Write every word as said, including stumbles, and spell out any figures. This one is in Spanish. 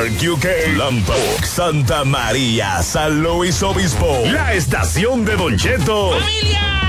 Albuquerque, Lambok, Santa María, San Luis Obispo, la estación de Don Cheto. ¡Familia!